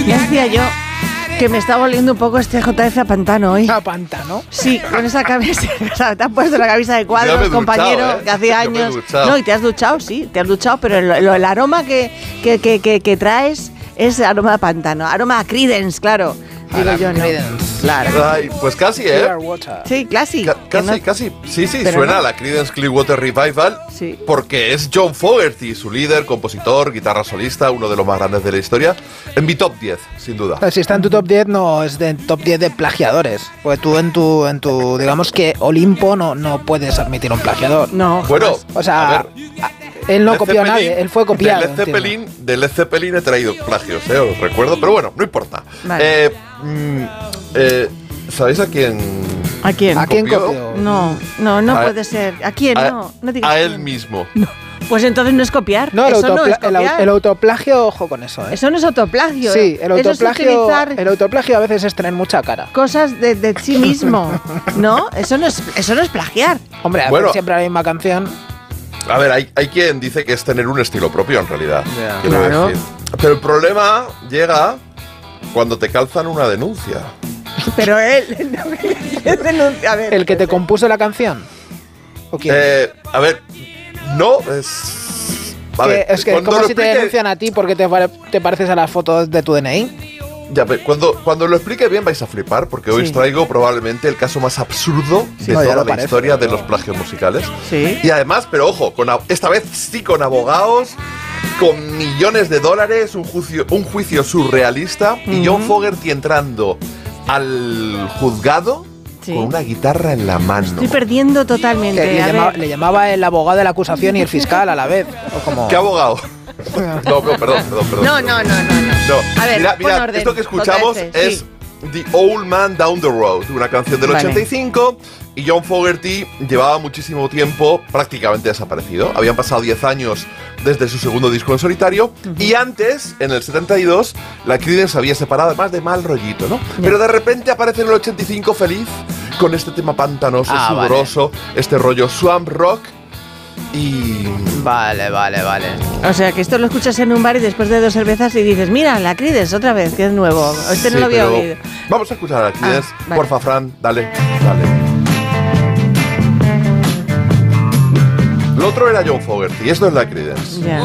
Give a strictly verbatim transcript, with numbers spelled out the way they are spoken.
Ya decía yo que me está volviendo un poco este J F a pantano hoy. ¿A pantano? Sí, con esa camisa. O sea, te has puesto la camisa de cuadros, Ya me he compañero, duchado, ¿eh? que hace Yo me he años. duchado. No, y te has duchado, sí, te has duchado, pero el, el aroma que, que, que, que, que traes es aroma a pantano. Aroma a Creedence, claro. Digo yo, no. Claro. Ay, pues casi, ¿eh? Clearwater. Sí, casi. Ca- que casi, no- casi. Sí, sí, Pero suena no. a la Creedence Clearwater Revival. Sí. Porque es John Fogerty, su líder, compositor, guitarra solista, uno de los más grandes de la historia. En mi top diez, sin duda. Si está en tu top diez, no es de top diez de plagiadores. Porque tú en tu, en tu digamos que Olimpo no, no puedes admitir un plagiador. No, Bueno, O sea, a ver, a- él no Led copió a Zeppelin- nadie, él fue copiado. De Led entiendo. Zeppelin, de Led Zeppelin he traído plagios, eh, os recuerdo, pero bueno, no importa. Vale. Eh, mm, eh, ¿Sabéis a quién? ¿A quién? ¿A quién copió? copió? No, no, no A- puede ser. ¿A quién? A, no, no digas a quién. él mismo. Pues entonces no es copiar. No, el, Eso no autopla- es el, au- copiar. el autoplagio, ojo con eso, ¿eh? Eso no es autoplagio. Sí, el Eso es autoplagio, utilizar el autoplagio a veces es tener mucha cara. cosas de, de sí mismo. ¿No? Eso no es, eso no es plagiar. Hombre, hacer Bueno. siempre la misma canción. A ver, hay, hay quien dice que es tener un estilo propio en realidad. Ya. quiero Claro. decir. Pero el problema llega cuando te calzan una denuncia. Pero él. él denuncia- a ver. ¿El que te compuso la canción? ¿O quién? Eh, a ver, no es. A Que- ver, es que es cuando como lo si te explique- denuncian a ti porque te, pare- te pareces a las fotos de tu D N I. Ya, ve, cuando, cuando lo explique bien vais a flipar, porque hoy Sí. os traigo probablemente el caso más absurdo de No, ya toda lo la parece, historia de pero- los plagios musicales. Sí. Y además, pero ojo, con, a- esta vez sí con abogados, con millones de dólares, un juicio, un juicio surrealista, y John Fogerty entrando al juzgado Sí. con una guitarra en la mano. Estoy perdiendo totalmente. Que le, a llamaba, ver. le llamaba el abogado de la acusación y el fiscal a la vez. O como... ¿Qué abogado? No, no, perdón, perdón, perdón. No, no, no, no, no. No, A ver, mira, pon mira, orden, esto que escuchamos J F, es sí. The Old Man Down the Road, una canción del Vale. ochenta y cinco, y John Fogerty llevaba muchísimo tiempo prácticamente desaparecido. Habían pasado diez años desde su segundo disco en solitario, y antes, en el setenta y dos, la Creedence se había separado, además de mal rollito, ¿no? Pero de repente aparece en el ochenta y cinco feliz, con este tema pantanoso, Ah, vale. sudoroso, este rollo swamp rock, y... Vale, vale, vale. O sea, que esto lo escuchas en un bar y después de dos cervezas y dices, mira, la Creedence otra vez, que es nuevo. Este no Sí, lo había pero oído. Vamos a escuchar a la Creedence. Ah, vale. Porfa, Fran, dale, dale. Lo otro era John Fogerty, esto es la Creedence. Ya.